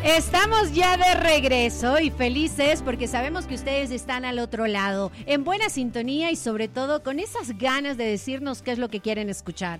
Estamos ya de regreso y felices porque sabemos que ustedes están al otro lado, en buena sintonía y sobre todo con esas ganas de decirnos qué es lo que quieren escuchar.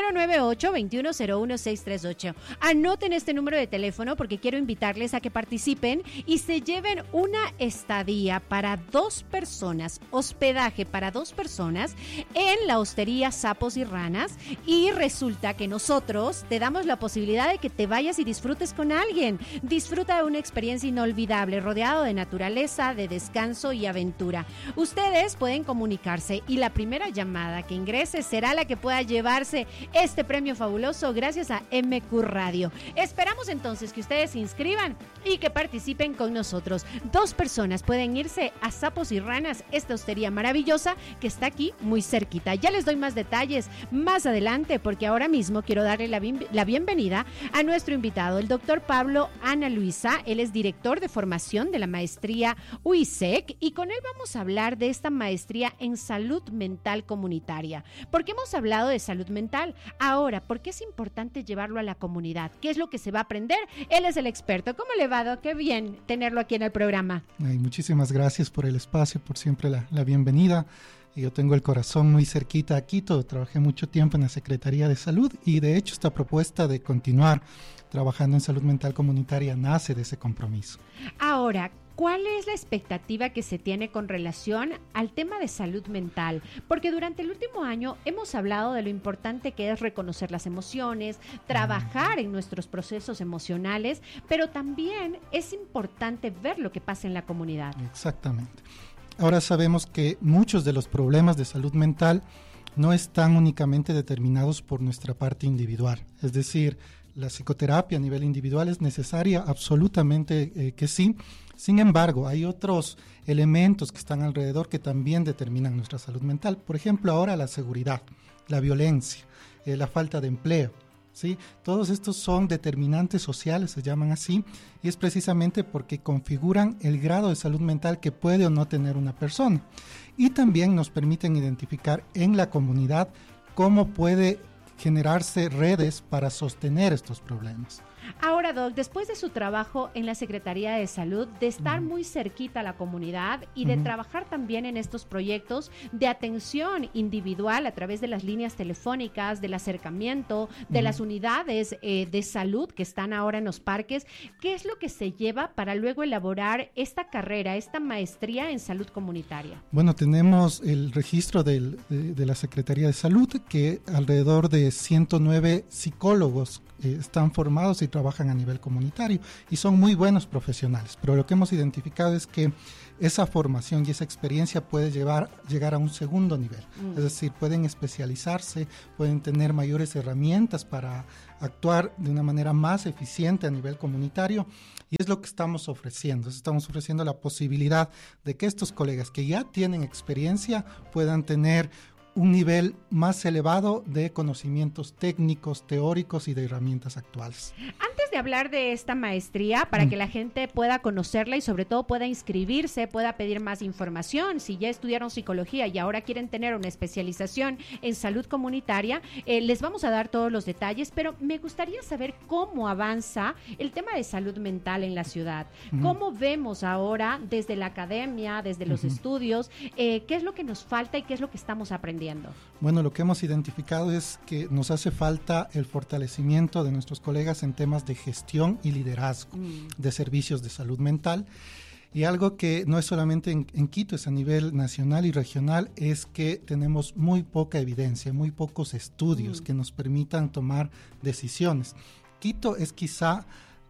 098-2101-638. Anoten este número de teléfono porque quiero invitarles a que participen y se lleven una estadía para 2 personas, hospedaje para 2 personas en la hostería Sapos y Ranas, y resulta que nosotros te damos la posibilidad de que te vayas y disfrutes con alguien. Disfruta de una experiencia inolvidable, rodeado de naturaleza, de descanso y aventura. Ustedes pueden comunicarse y la primera llamada que ingrese será la que pueda llevarse este premio fabuloso gracias a MQ Radio. Esperamos entonces que ustedes se inscriban y que participen con nosotros. 2 personas pueden irse a Sapos y Ranas, esta hostería maravillosa que está aquí muy cerquita. Ya les doy más detalles más adelante porque ahora mismo quiero darle la bienvenida a nuestro invitado, el doctor Pablo Ana Luisa. Él es director de formación de la maestría UISEC y con él vamos a hablar de esta maestría en salud mental comunitaria. ¿Por qué hemos hablado de salud mental? Ahora, ¿por qué es importante llevarlo a la comunidad? ¿Qué es lo que se va a aprender? Él es el experto. ¿Cómo le va, Doc? Qué bien tenerlo aquí en el programa. Ay, muchísimas gracias por el espacio, por siempre la bienvenida. Yo tengo el corazón muy cerquita a Quito, trabajé mucho tiempo en la Secretaría de Salud y de hecho esta propuesta de continuar trabajando en salud mental comunitaria nace de ese compromiso. Ahora, ¿cuál es la expectativa que se tiene con relación al tema de salud mental? Porque durante el último año hemos hablado de lo importante que es reconocer las emociones, trabajar en nuestros procesos emocionales, pero también es importante ver lo que pasa en la comunidad. Exactamente. Ahora sabemos que muchos de los problemas de salud mental no están únicamente determinados por nuestra parte individual. Es decir, la psicoterapia a nivel individual es necesaria, absolutamente que sí. Sin embargo, hay otros elementos que están alrededor que también determinan nuestra salud mental. Por ejemplo, ahora la seguridad, la violencia, la falta de empleo. ¿Sí? Todos estos son determinantes sociales, se llaman así, y es precisamente porque configuran el grado de salud mental que puede o no tener una persona. Y también nos permiten identificar en la comunidad cómo puede generarse redes para sostener estos problemas. Ahora, Doc, después de su trabajo en la Secretaría de Salud, de estar muy cerquita a la comunidad y de trabajar también en estos proyectos de atención individual a través de las líneas telefónicas, del acercamiento, de las unidades de salud que están ahora en los parques, ¿qué es lo que se lleva para luego elaborar esta carrera, esta maestría en salud comunitaria? Bueno, tenemos el registro de la Secretaría de Salud, que alrededor de 109 psicólogos están formados y trabajan a nivel comunitario y son muy buenos profesionales, pero lo que hemos identificado es que esa formación y esa experiencia puede llegar a un segundo nivel, es decir, pueden especializarse, pueden tener mayores herramientas para actuar de una manera más eficiente a nivel comunitario y es lo que estamos ofreciendo la posibilidad de que estos colegas que ya tienen experiencia puedan tener un nivel más elevado de conocimientos técnicos, teóricos y de herramientas actuales. Antes de hablar de esta maestría, para que la gente pueda conocerla y sobre todo pueda inscribirse, pueda pedir más información, si ya estudiaron psicología y ahora quieren tener una especialización en salud comunitaria, les vamos a dar todos los detalles, pero me gustaría saber cómo avanza el tema de salud mental en la ciudad. ¿Cómo vemos ahora desde la academia, desde los estudios, qué es lo que nos falta y qué es lo que estamos aprendiendo? Bueno, lo que hemos identificado es que nos hace falta el fortalecimiento de nuestros colegas en temas de gestión y liderazgo de servicios de salud mental. Y algo que no es solamente en Quito, es a nivel nacional y regional, es que tenemos muy poca evidencia, muy pocos estudios que nos permitan tomar decisiones. Quito es quizá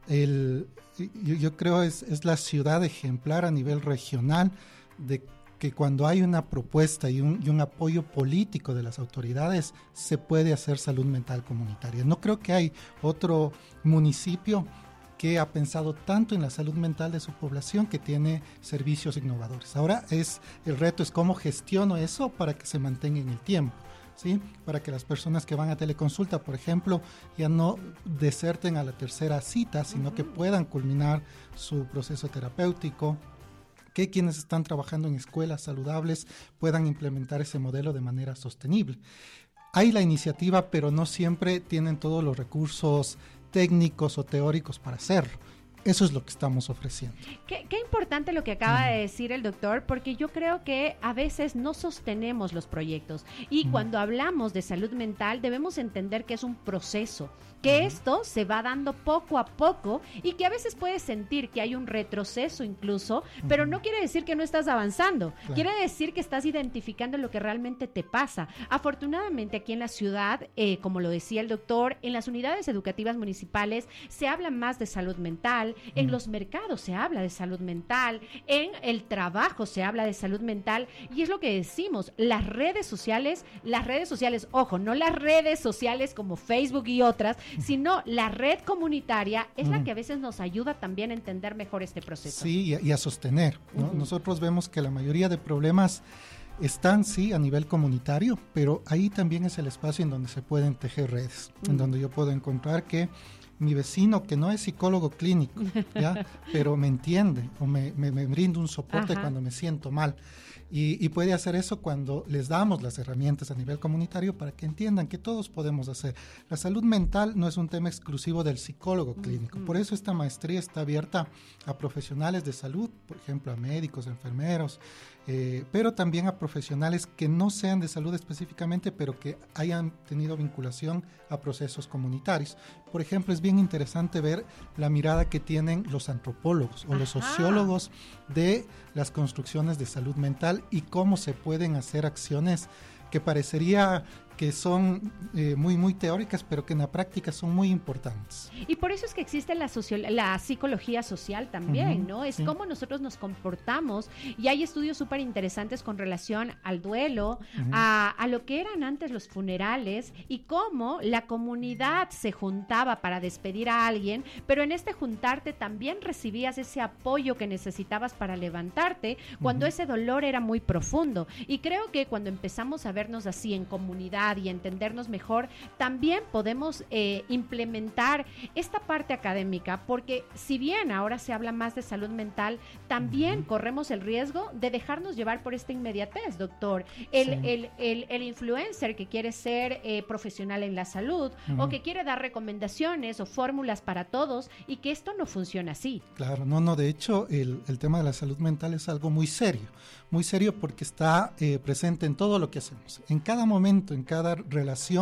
yo creo es la ciudad ejemplar a nivel regional de que cuando hay una propuesta y un apoyo político de las autoridades, se puede hacer salud mental comunitaria. No creo que hay otro municipio que ha pensado tanto en la salud mental de su población que tiene servicios innovadores. Ahora el reto es cómo gestiono eso para que se mantenga en el tiempo, ¿sí? Para que las personas que van a teleconsulta, por ejemplo, ya no deserten a la tercera cita, sino que puedan culminar su proceso terapéutico, que quienes están trabajando en escuelas saludables puedan implementar ese modelo de manera sostenible. Hay la iniciativa, pero no siempre tienen todos los recursos técnicos o teóricos para hacerlo. Eso es lo que estamos ofreciendo. Qué importante lo que acaba de decir el doctor, porque yo creo que a veces no sostenemos los proyectos y cuando hablamos de salud mental debemos entender que es un proceso, que esto se va dando poco a poco y que a veces puedes sentir que hay un retroceso incluso, pero no quiere decir que no estás avanzando, quiere decir que estás identificando lo que realmente te pasa. Afortunadamente aquí en la ciudad, como lo decía el doctor, en las unidades educativas municipales se habla más de salud mental, en los mercados se habla de salud mental, en el trabajo se habla de salud mental y es lo que decimos, las redes sociales, ojo, no las redes sociales como Facebook y otras, sino la red comunitaria es la que a veces nos ayuda también a entender mejor este proceso. Sí, y a sostener, ¿no? Nosotros vemos que la mayoría de problemas están, sí, a nivel comunitario, pero ahí también es el espacio en donde se pueden tejer redes, en donde yo puedo encontrar que mi vecino, que no es psicólogo clínico, ¿ya? Pero me entiende o me brinda un soporte cuando me siento mal. Y puede hacer eso cuando les damos las herramientas a nivel comunitario para que entiendan que todos podemos hacer. La salud mental no es un tema exclusivo del psicólogo clínico. Por eso esta maestría está abierta a profesionales de salud, por ejemplo, a médicos, enfermeros, pero también a profesionales que no sean de salud específicamente, pero que hayan tenido vinculación a procesos comunitarios. Por ejemplo, es bien interesante ver la mirada que tienen los antropólogos o los sociólogos de las construcciones de salud mental y cómo se pueden hacer acciones que parecería que son muy teóricas, pero que en la práctica son muy importantes. Y por eso es que existe la psicología social también, ¿no? Es cómo nosotros nos comportamos y hay estudios súper interesantes con relación al duelo, a lo que eran antes los funerales y cómo la comunidad se juntaba para despedir a alguien, pero en este juntarte también recibías ese apoyo que necesitabas para levantarte cuando ese dolor era muy profundo. Y creo que cuando empezamos a vernos así en comunidad y entendernos mejor, también podemos implementar esta parte académica, porque si bien ahora se habla más de salud mental, también corremos el riesgo de dejarnos llevar por esta inmediatez, doctor. El influencer que quiere ser profesional en la salud o que quiere dar recomendaciones o fórmulas para todos y que esto no funciona así. Claro, no, de hecho el tema de la salud mental es algo muy serio porque está presente en todo lo que hacemos, en cada momento, en cada relación